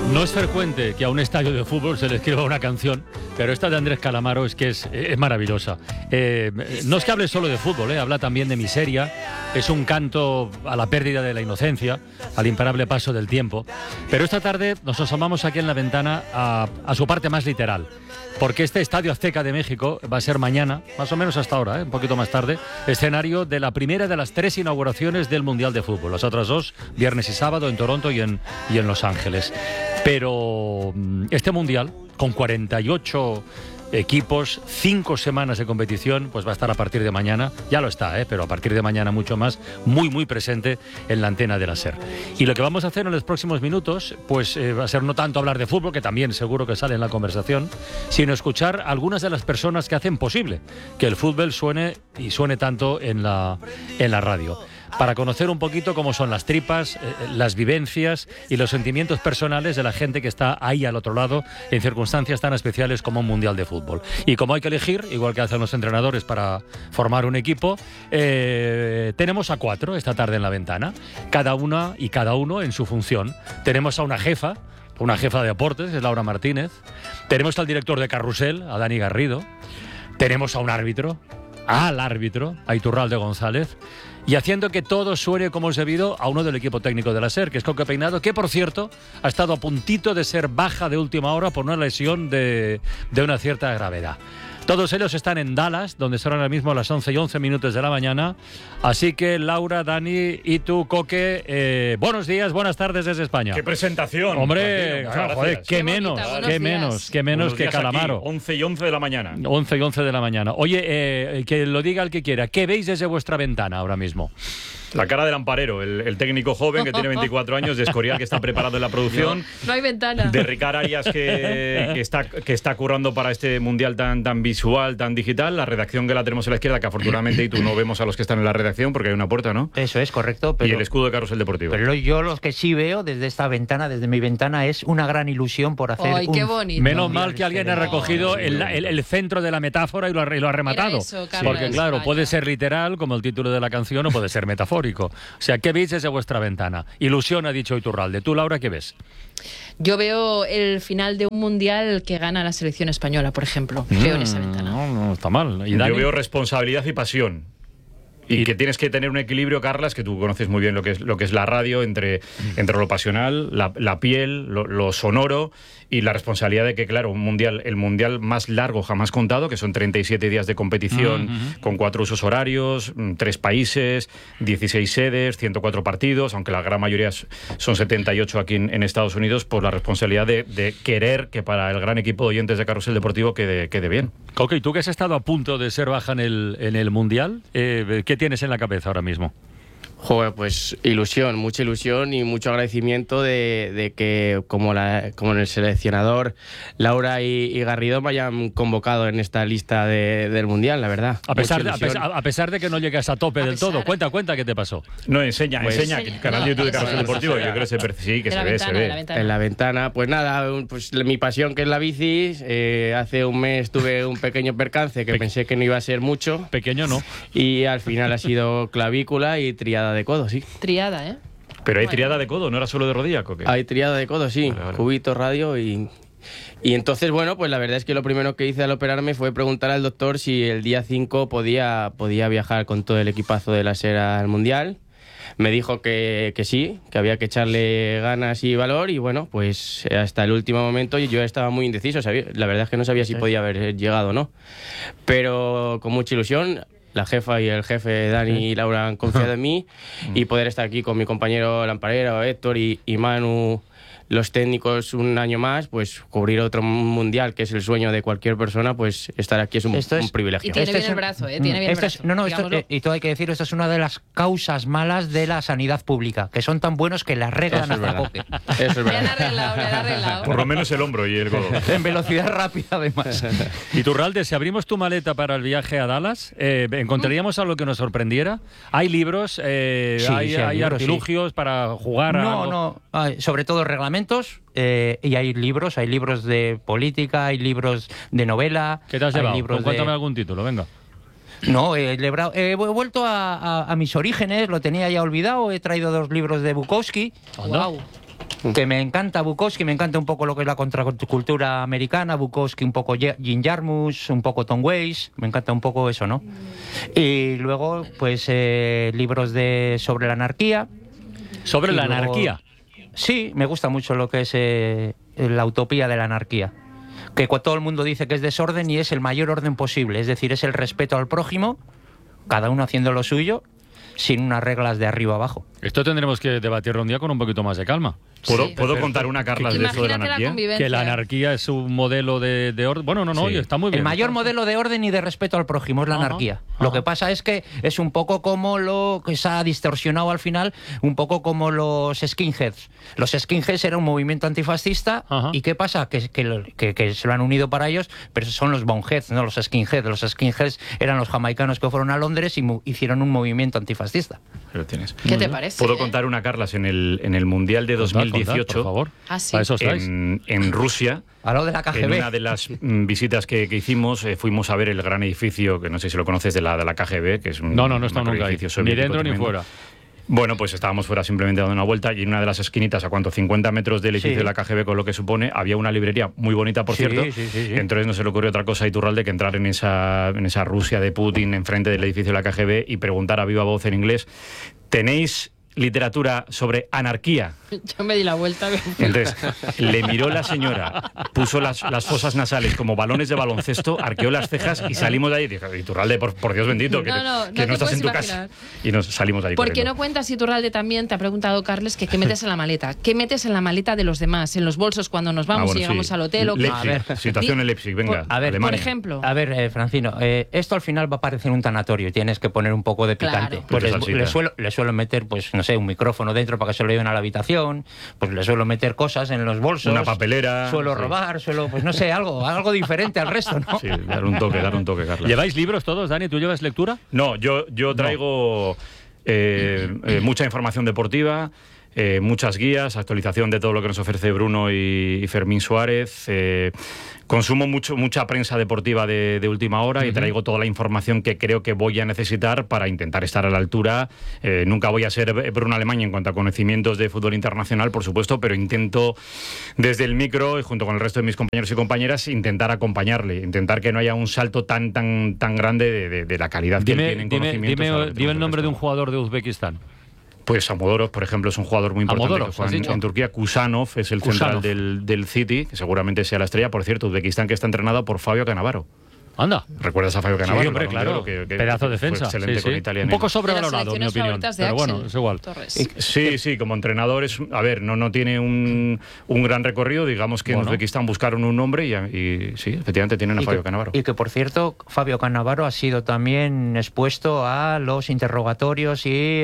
No es frecuente que a un estadio de fútbol se le escriba una canción, pero esta de Andrés Calamaro es que es maravillosa. No es que hable solo de fútbol, habla también de miseria, es un canto a la pérdida de la inocencia, al imparable paso del tiempo. Pero esta tarde nos asomamos aquí en la ventana a su parte más literal, porque este Estadio Azteca de México va a ser mañana, más o menos hasta ahora, un poquito más tarde, escenario de la primera de las 3 inauguraciones del Mundial de Fútbol. Las otras 2, viernes y sábado, en Toronto y en Los Ángeles. Pero este Mundial, con 48 equipos, 5 semanas de competición, pues va a estar a partir de mañana, ya lo está, pero a partir de mañana mucho más, muy presente en la antena de la SER. Y lo que vamos a hacer en los próximos minutos, pues va a ser no tanto hablar de fútbol, que también seguro que sale en la conversación, sino escuchar a algunas de las personas que hacen posible que el fútbol suene y suene tanto en la radio, para conocer un poquito cómo son las tripas, las vivencias y los sentimientos personales de la gente que está ahí al otro lado en circunstancias tan especiales como un Mundial de Fútbol. Y como hay que elegir, igual que hacen los entrenadores para formar un equipo, tenemos a 4 esta tarde en la ventana, cada una y cada uno en su función. Tenemos a una jefa de deportes, es Laura Martínez. Tenemos al director de Carrusel, a Dani Garrido. Tenemos a un árbitro, a Iturralde González. Y haciendo que todo suene como es debido a uno del equipo técnico de la SER, que es Coque Peinado, que por cierto ha estado a puntito de ser baja de última hora por una lesión de una cierta gravedad. Todos ellos están en Dallas, donde son ahora mismo las 11:11 de la mañana. Así que Laura, Dani y tú, Coque, buenos días, buenas tardes desde España. ¡Qué presentación! Hombre, joder, qué menos que Calamaro. 11:11 de la mañana. 11:11 de la mañana. Oye, que lo diga el que quiera. ¿Qué veis desde vuestra ventana ahora mismo? La cara del Amparero, el técnico joven que tiene 24 años, de Escorial, que está preparado en la producción. No hay ventana. De Ricard Arias, que está currando para este mundial tan visual, tan digital. La redacción que la tenemos a la izquierda, que afortunadamente y tú no vemos a los que están en la redacción porque hay una puerta, ¿no? Eso es, correcto. Y el escudo de Carrusel Deportivo. Pero yo lo que sí veo desde esta ventana, desde mi ventana, es una gran ilusión por hacer qué bonito. Menos mal que alguien ha recogido el centro de la metáfora y lo ha rematado. Eso, porque claro, puede ser literal, como el título de la canción, o puede ser metafórico. O sea, ¿qué veis desde vuestra ventana? Ilusión, ha dicho Iturralde. ¿Tú, Laura, qué ves? Yo veo el final de un mundial que gana la selección española, por ejemplo. Veo en esa ventana. No está mal. ¿Y Dani? Yo veo responsabilidad y pasión. Y que tienes que tener un equilibrio, Carlas, que tú conoces muy bien lo que es la radio, entre lo pasional, la piel, lo sonoro y la responsabilidad de que, claro, el mundial más largo jamás contado, que son 37 días de competición con 4 usos horarios, 3 países, 16 sedes, 104 partidos, aunque la gran mayoría son 78 aquí en Estados Unidos, por la responsabilidad de querer que para el gran equipo de oyentes de Carrusel Deportivo quede bien. Ok, tú que has estado a punto de ser baja en el mundial, ¿qué tienes en la cabeza ahora mismo? Joder, pues ilusión, mucha ilusión y mucho agradecimiento de que como el seleccionador Laura y Garrido me hayan convocado en esta lista del Mundial, la verdad. A pesar de que no llegas a tope del todo. Cuenta qué te pasó. No, enseña el canal de YouTube de Carrusel Deportivo. Yo creo que se ve. En la ventana, pues nada, pues mi pasión, que es la bici. Hace un mes tuve un pequeño percance que pensé que no iba a ser mucho. Pequeño no. Y al final ha sido clavícula y triada de codo, sí. Triada, ¿eh? Pero hay triada de codo, no era solo de rodilla, Coque. Hay triada de codo, sí. Vale. Cubito, radio y entonces, bueno, pues la verdad es que lo primero que hice al operarme fue preguntar al doctor si el día 5 podía viajar con todo el equipazo de la SER al Mundial. Me dijo que sí, que había que echarle ganas y valor y bueno, pues hasta el último momento yo estaba muy indeciso. La verdad es que no sabía si podía haber llegado o no. Pero con mucha ilusión. La jefa y el jefe, Dani y Laura, han confiado en mí y poder estar aquí con mi compañero Lamparero, Héctor y Manu, los técnicos, un año más, pues cubrir otro mundial, que es el sueño de cualquier persona, pues estar aquí es un privilegio. Y tiene bien el brazo, tiene bien el brazo. Y todo hay que decir, esto es una de las causas malas de la sanidad pública, que son tan buenos que la arreglan hasta Coque. Eso es verdad. Le han arreglado. Por lo menos el hombro y el codo. En velocidad rápida, además. Iturralde, si abrimos tu maleta para el viaje a Dallas, ¿encontraríamos algo que nos sorprendiera? ¿Hay libros? ¿Hay artilugios para jugar a algo? No, sobre todo reglamentos. Y hay libros de política, hay libros de novela. ¿Qué te has llevado? Cuéntame algún título, venga. No, he vuelto a mis orígenes, lo tenía ya olvidado, he traído 2 libros de Bukowski. Wow. Que me encanta Bukowski, me encanta un poco lo que es la contracultura americana, Bukowski un poco Jim Jarmusch, un poco Tom Waits, me encanta un poco eso, ¿no? Y luego, pues, libros sobre la anarquía. ¿Sobre la luego, anarquía? Sí, me gusta mucho lo que es la utopía de la anarquía. Que todo el mundo dice que es desorden y es el mayor orden posible, es decir, es el respeto al prójimo, cada uno haciendo lo suyo, sin unas reglas de arriba abajo. Esto tendremos que debatirlo un día con un poquito más de calma. ¿Puedo contar una, Carlas, de eso de la anarquía? Que la anarquía es un modelo de orden. Bueno, no, oye, está muy bien. El mayor modelo de orden y de respeto al prójimo es la anarquía. Lo que pasa es que es un poco como lo que se ha distorsionado al final, un poco como los skinheads. Los skinheads era un movimiento antifascista. ¿Y qué pasa? Que se lo han unido para ellos, pero son los boneheads, no los skinheads. Los skinheads eran los jamaicanos que fueron a Londres y hicieron un movimiento antifascista. Lo tienes. ¿Qué te parece? ¿Puedo contar una, Carlas? En el Mundial de 2018, por favor. Sí. Para eso estáis. en Rusia, A lo de la KGB. en una de las visitas que hicimos, fuimos a ver el gran edificio, que no sé si lo conoces, de la KGB, que es un No está nunca ahí. edificio Ni soviético dentro ni tremendo. fuera. Bueno, pues estábamos fuera simplemente dando una vuelta y en una de las esquinitas, a 50 metros del edificio de la KGB, con lo que supone, había una librería muy bonita, por cierto. Sí. Entonces no se le ocurrió otra cosa a Iturralde que entrar en esa Rusia de Putin enfrente del edificio de la KGB y preguntar a viva voz en inglés: ¿tenéis literatura sobre anarquía? Yo me di la vuelta. Entonces, le miró la señora, puso las fosas nasales como balones de baloncesto, arqueó las cejas y salimos de ahí. Dije: Iturralde, por Dios bendito, que no estás en tu casa. Y nos salimos de ahí. ¿Por qué no cuentas, Iturralde, también? Te ha preguntado Carles que qué metes en la maleta. ¿Qué metes en la maleta de los demás? En los bolsos cuando nos vamos y llegamos al hotel. Leipzig, situación en Leipzig, venga, Alemania. Por ejemplo. A ver, Francino, esto al final va a parecer un tanatorio y tienes que poner un poco de picante. Claro. Pues le suelo meter, pues no sé, un micrófono dentro para que se lo lleven a la habitación, pues le suelo meter cosas en los bolsos. Una papelera. Suelo robar, pues no sé, algo diferente al resto, ¿no? Sí, dar un toque, Carlos. ¿Lleváis libros todos, Dani? ¿Tú llevas lectura? No, yo traigo mucha información deportiva, muchas guías, actualización de todo lo que nos ofrece Bruno y Fermín Suárez. Consumo mucha prensa deportiva de última hora y traigo toda la información que creo que voy a necesitar para intentar estar a la altura. Nunca voy a ser Bruno Alemán en cuanto a conocimientos de fútbol internacional, por supuesto, pero intento desde el micro y junto con el resto de mis compañeros y compañeras intentar acompañarle, intentar que no haya un salto tan grande de la calidad que él tiene en conocimientos. Dime el nombre de un jugador de Uzbekistán. Pues Amodorov, por ejemplo, es un jugador muy importante. Amodorov, que juega ¿has dicho? en Turquía. Kusanov es el central del City, que seguramente sea la estrella. Por cierto, Uzbekistán, que está entrenado por Fabio Cannavaro. Anda. ¿Recuerdas a Fabio Cannavaro? Sí, hombre, claro. Que pedazo de defensa. Excelente con Italia. Un poco sobrevalorado, en mi opinión. Pero bueno, es igual. Sí, como entrenador no tiene un gran recorrido. Digamos que en Uzbekistán buscaron un nombre y sí, efectivamente tienen a Fabio Cannavaro. Y que, por cierto, Fabio Cannavaro ha sido también expuesto a los interrogatorios y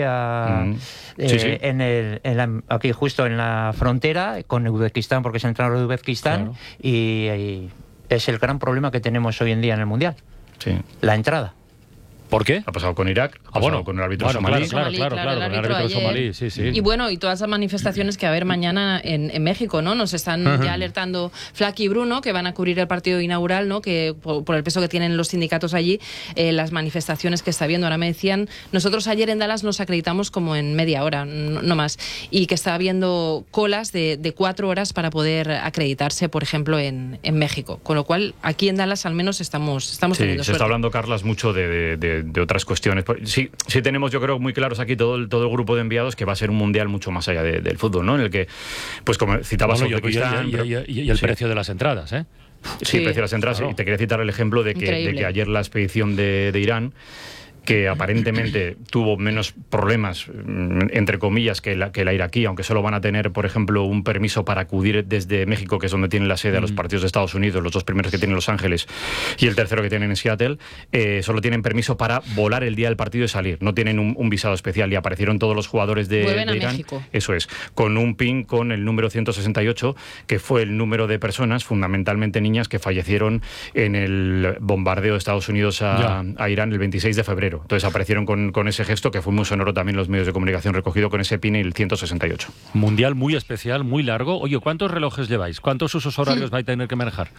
aquí justo en la frontera con Uzbekistán, porque es el entrenador de Uzbekistán, claro. y es el gran problema que tenemos hoy en día en el Mundial. Sí. La entrada. ¿Por qué? Ha pasado con Irak, ha pasado con el árbitro somalí. Claro, con el árbitro somalí, sí. Y bueno, y todas las manifestaciones que va a haber mañana en México, ¿no? Nos están ya alertando Flaky y Bruno, que van a cubrir el partido inaugural, ¿no? Que por el peso que tienen los sindicatos allí, las manifestaciones que está habiendo. Ahora me decían, nosotros ayer en Dallas nos acreditamos como en media hora, no más, y que está habiendo colas de 4 horas para poder acreditarse, por ejemplo, en México. Con lo cual, aquí en Dallas al menos estamos teniendo suerte. Se está hablando, Carlas, mucho de otras cuestiones. Sí tenemos, yo creo, muy claros aquí todo el grupo de enviados que va a ser un mundial mucho más allá del fútbol, ¿no? En el que, pues como citabas, Uzbekistán, y el precio de las entradas, ¿eh? Sí, el precio de las entradas. Claro. Y te quería citar el ejemplo de que ayer la expedición de Irán, que aparentemente tuvo menos problemas, entre comillas, que la iraquí, aunque solo van a tener, por ejemplo, un permiso para acudir desde México, que es donde tienen la sede a los partidos de Estados Unidos, los 2 primeros que tienen Los Ángeles y el tercero que tienen en Seattle, solo tienen permiso para volar el día del partido y salir. No tienen un visado especial y aparecieron todos los jugadores de Irán. México. Eso es, con un PIN con el número 168, que fue el número de personas, fundamentalmente niñas, que fallecieron en el bombardeo de Estados Unidos a Irán el 26 de febrero. Entonces aparecieron con ese gesto, que fue muy sonoro también en los medios de comunicación, recogido con ese PIN y el 168. Mundial muy especial, muy largo. Oye, ¿cuántos relojes lleváis? ¿Cuántos usos horarios vais a tener que manejar?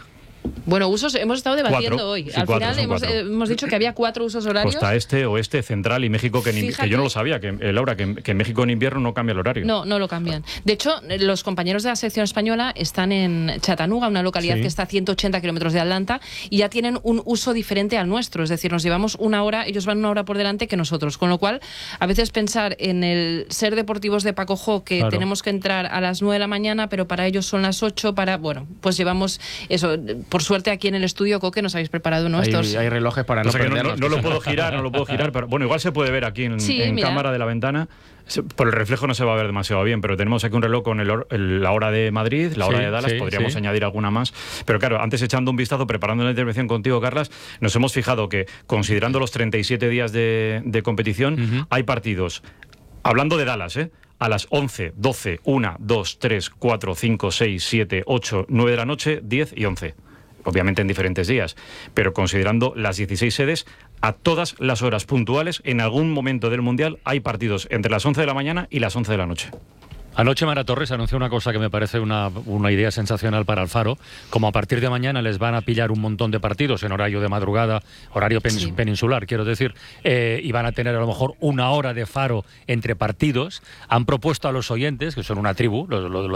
Bueno, usos hemos estado debatiendo 4. hoy. Sí, Al 4, final hemos dicho que había 4 usos horarios. Costa este, oeste, central y México, que yo no lo sabía, Laura, que en México en invierno no cambia el horario. No lo cambian. De hecho, los compañeros de la sección española están en Chattanooga, una localidad que está a 180 kilómetros de Atlanta, y ya tienen un uso diferente al nuestro. Es decir, nos llevamos una hora, ellos van una hora por delante que nosotros. Con lo cual, a veces pensar en el ser deportivos de Paco Jo, que tenemos que entrar a las 9 de la mañana, pero para ellos son las 8, pues llevamos eso. Por suerte aquí en el estudio, Coque, nos habéis preparado uno estos. Hay relojes para no perderlos. No lo puedo girar, pero bueno, igual se puede ver aquí en cámara de la ventana. Por el reflejo no se va a ver demasiado bien, pero tenemos aquí un reloj con la hora de Madrid, la hora de Dallas, podríamos añadir alguna más. Pero claro, antes echando un vistazo, preparando la intervención contigo, Carlas, nos hemos fijado que, considerando los 37 días de competición, hay partidos, hablando de Dallas, a las 11, 12, 1, 2, 3, 4, 5, 6, 7, 8, 9 de la noche, 10 y 11. Obviamente en diferentes días, pero considerando las 16 sedes, a todas las horas puntuales, en algún momento del Mundial, hay partidos entre las 11 de la mañana y las 11 de la noche. Anoche Mara Torres anunció una cosa que me parece una idea sensacional para Alfaro, como a partir de mañana les van a pillar un montón de partidos en horario de madrugada, horario peninsular, quiero decir, y van a tener a lo mejor una hora de Faro entre partidos. Han propuesto a los oyentes, que son una tribu,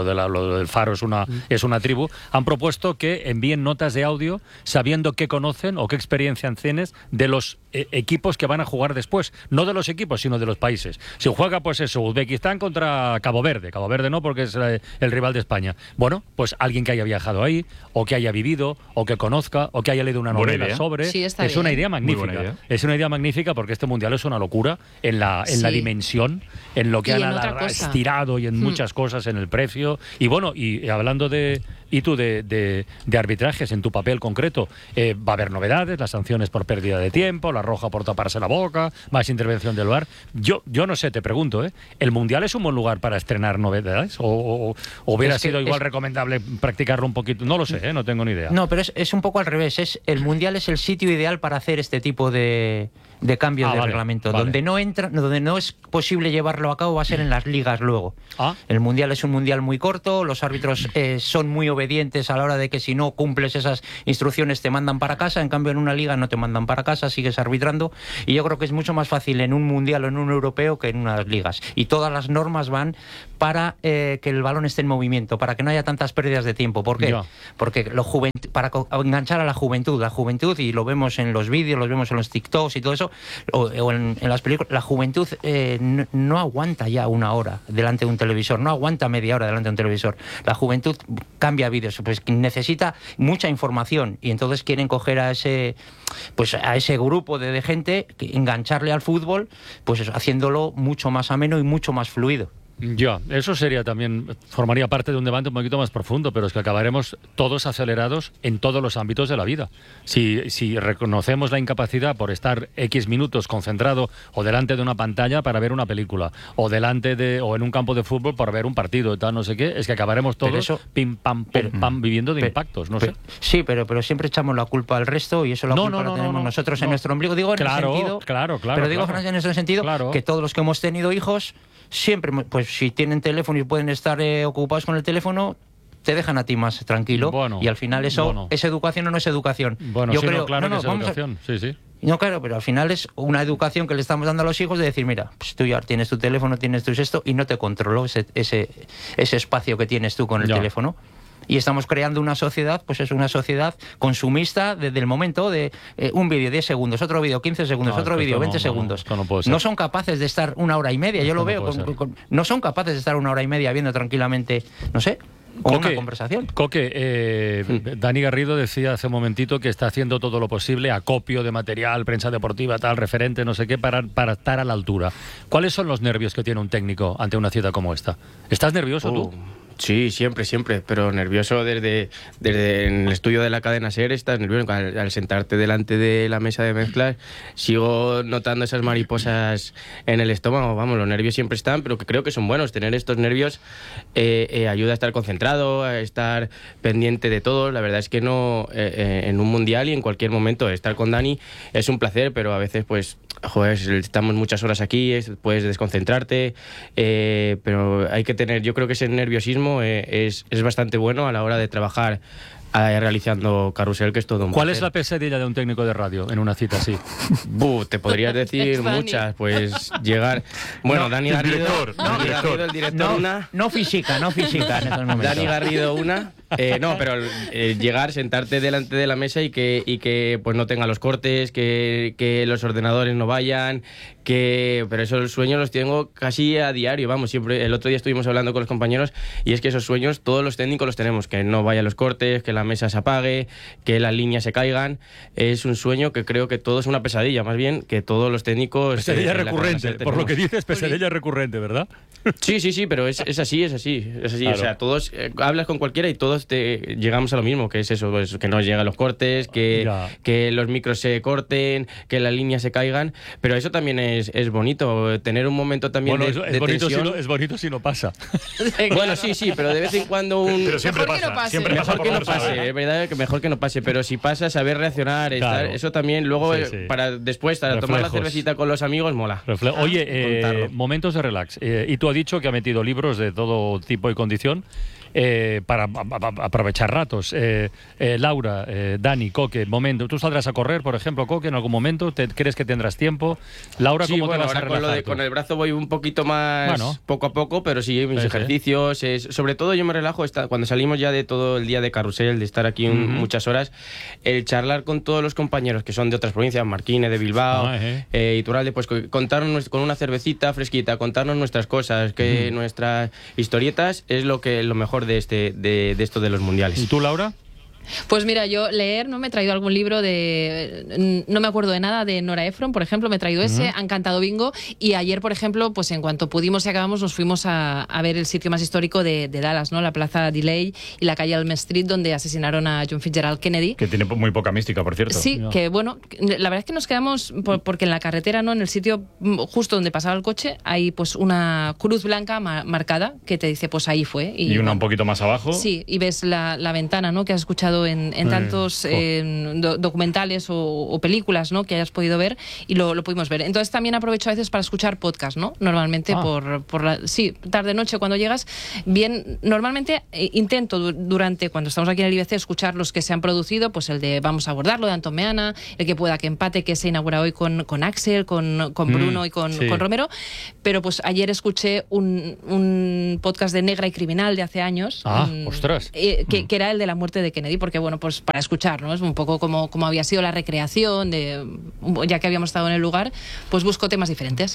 lo del Faro es una tribu, han propuesto que envíen notas de audio sabiendo qué conocen o qué experiencia tienes de los equipos que van a jugar después, no de los equipos, sino de los países. Si juega, pues eso, Uzbekistán contra Cabo Verde no, porque es el rival de España. Bueno, pues alguien que haya viajado ahí, o que haya vivido, o que conozca, o que haya leído una novela sobre. Sí, está es bien. Una idea magnífica. Idea. Es una idea magnífica porque este Mundial es una locura en la dimensión, en lo que han estirado y en muchas cosas, en el precio. Y bueno, y hablando de arbitrajes en tu papel concreto, va a haber novedades, las sanciones por pérdida de tiempo, la roja por taparse la boca, más intervención del VAR. Yo no sé, te pregunto, ¿el Mundial es un buen lugar para estrenar novedades? ¿O hubiera sido igual recomendable practicarlo un poquito? No lo sé, no tengo ni idea. No, pero es un poco al revés. El Mundial es el sitio ideal para hacer este tipo de cambios de reglamento. Donde no es posible llevarlo a cabo va a ser en las ligas luego. El Mundial es un Mundial muy corto, los árbitros son muy obedientes a la hora de que si no cumples esas instrucciones te mandan para casa. En cambio en una liga no te mandan para casa, sigues arbitrando, y yo creo que es mucho más fácil en un Mundial o en un europeo que en unas ligas, y todas las normas van para que el balón esté en movimiento, para que no haya tantas pérdidas de tiempo. ¿Por qué? Porque para enganchar a la juventud, y lo vemos en los vídeos, lo vemos en los TikToks y todo eso, o en las películas, la juventud no aguanta ya una hora delante de un televisor, no aguanta media hora delante de un televisor. La juventud cambia vídeos, pues necesita mucha información, y entonces quieren coger a ese grupo de gente, engancharle al fútbol, pues eso, haciéndolo mucho más ameno y mucho más fluido. Eso formaría parte de un debate un poquito más profundo, pero es que acabaremos todos acelerados en todos los ámbitos de la vida. Si reconocemos la incapacidad por estar X minutos concentrado o delante de una pantalla para ver una película, o en un campo de fútbol para ver un partido y tal, no sé qué, es que acabaremos todos pim pam viviendo de impactos, no sé. Sí, pero siempre echamos la culpa al resto, y eso la culpa la tenemos nosotros en nuestro ombligo. Digo en el sentido, en ese sentido, que todos los que hemos tenido hijos siempre, pues si tienen teléfono y pueden estar ocupados con el teléfono, te dejan a ti más tranquilo, y al final eso es educación o no es educación. Yo creo, claro que es educación, sí. No, claro, pero al final es una educación que le estamos dando a los hijos de decir, mira, pues tú ya tienes tu teléfono, tienes tu esto, y no te controlo ese espacio que tienes tú con el teléfono. Y estamos creando una sociedad, pues es una sociedad consumista desde el momento de un vídeo 10 segundos, otro vídeo 15 segundos, otro vídeo 20 segundos. No son capaces de estar una hora y media, yo lo veo. No son capaces de estar una hora y media viendo tranquilamente, no sé, una conversación. Dani Garrido decía hace un momentito que está haciendo todo lo posible, acopio de material, prensa deportiva, tal, referente, no sé qué, para estar a la altura. ¿Cuáles son los nervios que tiene un técnico ante una cita como esta? ¿Estás nervioso tú? Sí, siempre, pero nervioso desde en el estudio de la cadena SER, estás nervioso. Al sentarte delante de la mesa de mezclas, sigo notando esas mariposas en el estómago. Vamos, los nervios siempre están, pero que creo que son buenos. Tener estos nervios ayuda a estar concentrado, a estar pendiente de todo. La verdad es que en un mundial y en cualquier momento estar con Dani es un placer, pero a veces pues estamos muchas horas aquí, puedes desconcentrarte, pero hay que tener, yo creo que ese nerviosismo es bastante bueno a la hora de trabajar realizando carrusel, que es todo un ¿Cuál placer. es la pesadilla de un técnico de radio en una cita así? Te podrías decir Dani. muchas, pues llegar... Bueno, Dani el Garrido, director, Dani el Garrido, el director, No, una... no física en estos momentos. Dani Garrido una. No, pero llegar, sentarte delante de la mesa y que pues no tenga los cortes, que los ordenadores no vayan, pero esos sueños los tengo casi a diario, vamos, siempre. El otro día estuvimos hablando con los compañeros y es que esos sueños todos los técnicos los tenemos, que no vayan los cortes, que la mesa se apague, que las líneas se caigan. Es un sueño que creo que todo es una pesadilla, más bien que todos los técnicos... Pesadilla en la recurrente, cadena SER por lo que tenemos. dices, pesadilla recurrente, ¿verdad? Sí, pero es así. Claro. O sea, todos hablas con cualquiera y todos llegamos a lo mismo, que es eso, pues, que no llegan los cortes, Ya. que los micros se corten, que las líneas se caigan, pero eso también es bonito, tener un momento también Bueno, de es bonito tensión. es bonito si no pasa. Bueno, sí, pero de vez en cuando Pero siempre Mejor que no pasa. pase. Siempre pasa Mejor por que no lo menos, pase, ¿sabes? es verdad que mejor que no pase, pero si pasa, saber reaccionar, Claro. eso también, luego Sí, sí. para después, para tomar la Reflejos. cervecita con los amigos, mola. Oye, Contarlo. momentos de relax. Y tú has dicho que ha metido libros de todo tipo y condición para aprovechar ratos. Laura, Dani, Coque, momento. ¿Tú saldrás a correr, por ejemplo, Coque, en algún momento? ¿Crees que tendrás tiempo? Laura, Sí, ¿cómo bueno, te vas a ahora con, relajar tú? con el brazo voy un poquito más Bueno. poco a poco, pero sí, mis Sí, sí. ejercicios. Sobre todo yo me relajo cuando salimos ya de todo el día de carrusel, de estar aquí muchas horas, el charlar con todos los compañeros que son de otras provincias, Marquine, de Bilbao, Iturralde, pues contarnos con una cervecita fresquita, contarnos nuestras cosas, que nuestras historietas es lo mejor de esto de los mundiales. ¿Y tú, Laura? Pues mira, yo leer, ¿no? Me he traído algún libro no me acuerdo de nada, de Nora Ephron, por ejemplo, me he traído ese, han cantado bingo, y ayer, por ejemplo, pues en cuanto pudimos y acabamos, nos fuimos a ver el sitio más histórico de Dallas, ¿no? La Plaza Delay y la calle Elm Street, donde asesinaron a John Fitzgerald Kennedy. Que tiene muy poca mística, por cierto. Sí, que bueno, la verdad es que nos quedamos, porque en la carretera, ¿no? En el sitio justo donde pasaba el coche, hay pues una cruz blanca marcada que te dice, pues ahí fue. Y una bueno, un poquito más abajo. Sí, y ves la ventana, ¿no? Que has escuchado en tantos documentales o películas, ¿no? Que hayas podido ver, y lo pudimos ver. Entonces también aprovecho a veces para escuchar podcast, ¿no? Normalmente sí, tarde-noche cuando llegas, bien, normalmente intento cuando estamos aquí en el IBC, escuchar los que se han producido, pues el de Vamos a abordarlo, de Antón Meana, el que pueda que empate, que se inaugura hoy con Axel, con Bruno y con Romero, pero pues ayer escuché un podcast de Negra y Criminal de hace años, ostras. que era el de la muerte de Kennedy, porque bueno, pues para escuchar, ¿no? Es un poco como había sido la recreación, ya que habíamos estado en el lugar, pues busco temas diferentes.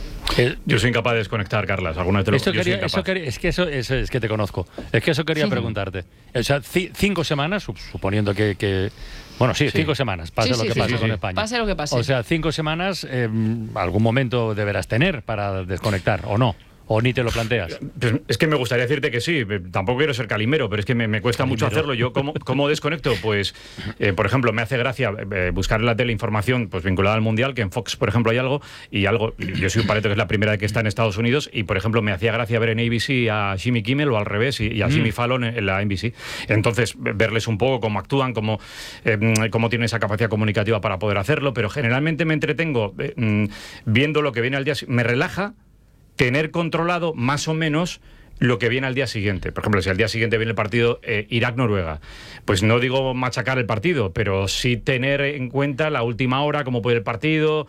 Yo soy incapaz de desconectar, Carlas. Alguna vez te lo Eso yo soy quería, incapaz. es que te conozco. Es que eso quería preguntarte. O sea, 5 semanas, suponiendo que bueno, sí, 5 semanas, pase lo que pase con España. Pase lo que pase. O sea, 5 semanas, algún momento deberás tener para desconectar, ¿o no? ¿O ni te lo planteas? Pues es que me gustaría decirte que sí, tampoco quiero ser calimero, pero es que me cuesta mucho hacerlo. Yo, ¿cómo desconecto? Pues, por ejemplo, me hace gracia buscar en la tele información pues vinculada al Mundial, que en Fox, por ejemplo, hay algo, yo soy un paleto que es la primera que está en Estados Unidos, y, por ejemplo, me hacía gracia ver en ABC a Jimmy Kimmel, o al revés, y a Jimmy Fallon en la NBC. Entonces, verles un poco cómo actúan, cómo tienen esa capacidad comunicativa para poder hacerlo, pero generalmente me entretengo viendo lo que viene al día. Me relaja tener controlado más o menos lo que viene al día siguiente. Por ejemplo, si al día siguiente viene el partido Irak-Noruega, pues no digo machacar el partido, pero sí tener en cuenta la última hora, cómo puede ir el partido.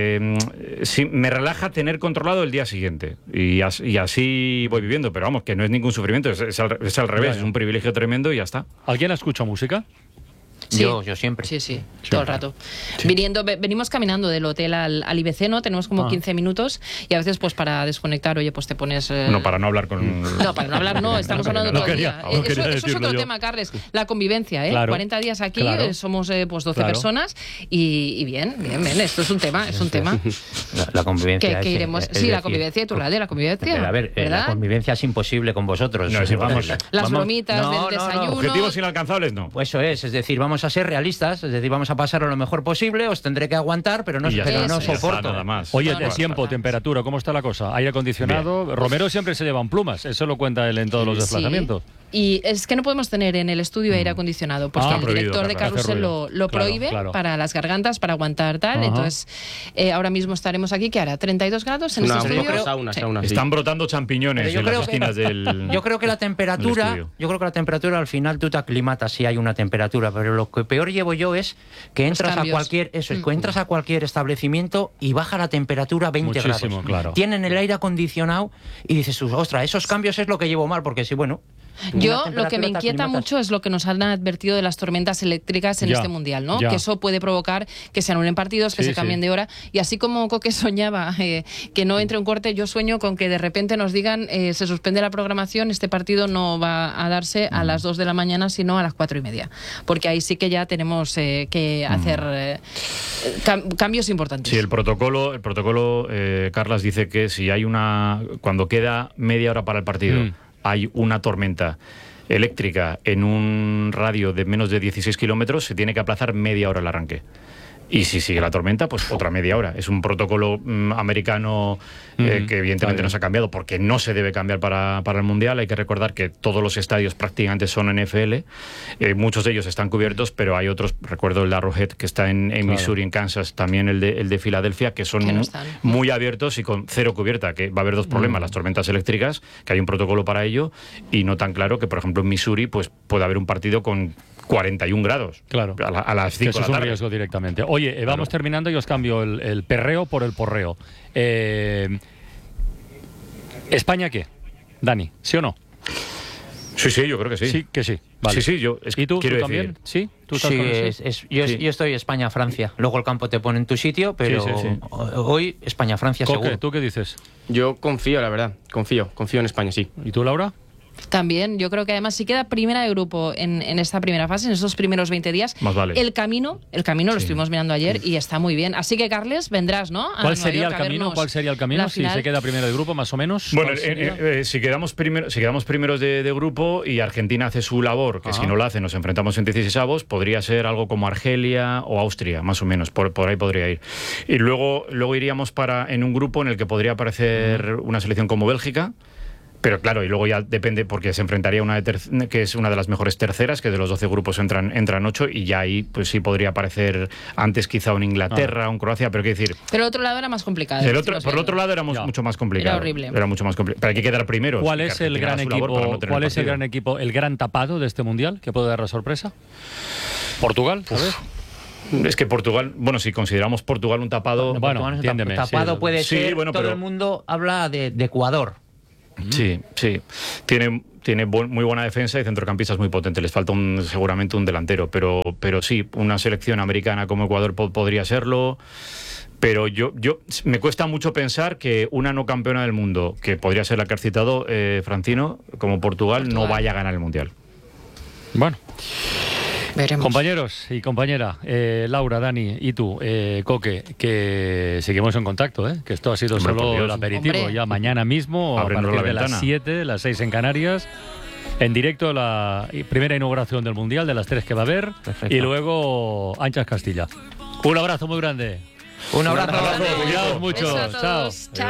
Sí, me relaja tener controlado el día siguiente. Y así voy viviendo, pero vamos, que no es ningún sufrimiento, es al revés, es un privilegio tremendo y ya está. ¿Alguien escucha música? Sí. Yo siempre. Sí, todo el rato. Venimos caminando del hotel al IBC, ¿no? Tenemos como 15 minutos, y a veces, pues para desconectar, oye, pues te pones... No, para no hablar con... No, para no hablar, no, estamos hablando todo el día. no quería Eso es decirlo otro yo. tema, Carles, la convivencia, ¿eh? Claro. 40 días aquí, Claro. somos pues 12 Claro. personas, y bien, esto es un tema, La convivencia. que iremos... Sí, la convivencia, Iturralde, la convivencia, Pero a ver, la ¿verdad? convivencia es imposible con vosotros. No, sí, vamos. Las bromitas del desayuno... Objetivos inalcanzables, no. Pues eso es decir, vamos a ser realistas, es decir, vamos a pasarlo lo mejor posible, os tendré que aguantar, pero no, Y ya pero está, no ya está, soporto. nada más. Oye, No, no, tiempo, no. temperatura, ¿cómo está la cosa? ¿Aire acondicionado? Romero siempre se llevan plumas, eso lo cuenta él en todos los Sí. desplazamientos. y es que no podemos tener en el estudio aire acondicionado, porque el prohibido, director de claro, Carrusel lo prohíbe para las gargantas, para aguantar tal. Ajá. Entonces, ahora mismo estaremos aquí, ¿qué hará? ¿32 grados en este estudio? Sauna, Sí. sí. Están brotando champiñones Pero yo en las creo que- esquinas del. Yo creo que la del temperatura, estudio. al final tú te aclimatas si hay una temperatura, pero lo que peor llevo yo es que entras a cambios. entras a cualquier establecimiento y baja la temperatura 20 Muchísimo, grados. claro. Tienen el aire acondicionado y dices, ostras, esos cambios es lo que llevo mal, porque si bueno. Yo una lo que me temperatura te inquieta aclimatas. mucho es lo que nos han advertido de las tormentas eléctricas en Ya, este mundial, ¿no? ya. Que eso puede provocar que se anulen partidos, que Sí, se cambien sí. de hora. Y así como Coque soñaba que no entre un corte, yo sueño con que de repente nos digan se suspende la programación, este partido no va a darse a las 2 de la mañana, sino a las 4:30. Porque ahí sí que ya tenemos que hacer cambios importantes. Sí, el protocolo, Carlas, dice que si hay cuando queda media hora para el partido, hay una tormenta eléctrica en un radio de menos de 16 kilómetros, se tiene que aplazar media hora el arranque. Y si sigue la tormenta, pues otra media hora. Es un protocolo americano que evidentemente no se ha cambiado porque no se debe cambiar para el Mundial. Hay que recordar que todos los estadios prácticamente son NFL. Muchos de ellos están cubiertos, pero hay otros, recuerdo el de Arrowhead, que está en Missouri, en Kansas, también el de Filadelfia, que son Que no están. muy abiertos y con cero cubierta, que va a haber dos problemas, las tormentas eléctricas, que hay un protocolo para ello, y no tan claro que, por ejemplo, en Missouri pues puede haber un partido con 41 grados. Claro. A las Que 5 eso de es la un tarde. riesgo directamente. Oye, vamos terminando y os cambio el perreo por el porreo. ¿España qué? Dani, ¿sí o no? Sí, yo creo que sí. Sí, que sí. Vale. Sí, ¿Y tú quiero también? decir, ¿Sí? ¿Tú estás Sí, con el sí? yo estoy España-Francia. Luego el campo te pone en tu sitio, pero Sí. hoy España-Francia Coque, seguro. ¿tú qué dices? Yo confío, la verdad. Confío en España, sí. ¿Y tú, Laura? También, yo creo que además si queda primera de grupo en esta primera fase, en esos primeros 20 días, Más vale. el camino lo estuvimos mirando ayer y está muy bien. Así que, Carles, vendrás, ¿no? A ¿Cuál Nueva sería el York a camino? vernos ¿Cuál sería el camino? la Si final. se queda primero de grupo, más o menos. Bueno, ¿cuál sería? si quedamos primeros de grupo y Argentina hace su labor, que si no la hace nos enfrentamos en 16avos, podría ser algo como Argelia o Austria, más o menos, por ahí podría ir. Y luego iríamos en un grupo en el que podría aparecer una selección como Bélgica. Pero claro, y luego ya depende, porque se enfrentaría una que es una de las mejores terceras, que de los 12 grupos entran 8, y ya ahí pues sí podría aparecer antes quizá un Inglaterra, un Croacia, pero qué decir. Pero el otro lado era más complicado. Por el otro lado era mucho más complicado. Era horrible. Era mucho más complicado. Pero hay que quedar primeros. ¿Cuál y que es el Argentina gran haga su labor para equipo? no tener ¿Cuál es el partido. gran equipo, el gran tapado de este mundial que puede dar la sorpresa? ¿Portugal? ¿Sabes? Es que Portugal, bueno, si consideramos Portugal un tapado. Bueno, Portugal, entiéndeme, tapado sí. puede Sí, ser. bueno, todo pero- el mundo habla de Ecuador. Sí. Tiene muy buena defensa y centrocampistas muy potentes. Les falta seguramente un delantero, pero sí, una selección americana como Ecuador podría serlo. Pero yo me cuesta mucho pensar que una no campeona del mundo, que podría ser la que has citado, Francino, como Portugal, no vaya a ganar el Mundial. Bueno. Veremos. Compañeros y compañera, Laura, Dani y tú, Coque, que seguimos en contacto, que esto ha sido Hombre, solo por Dios. el aperitivo. Hombre. Ya mañana mismo, a Ábrenos partir la de las ventana. 7, las 6 en Canarias, en directo la primera inauguración del Mundial, de las 3 que va a haber, Perfecto. y luego Anchas Castilla. Un abrazo muy grande. Un abrazo. Cuidaos mucho. Beso a Chao. todos. Chao.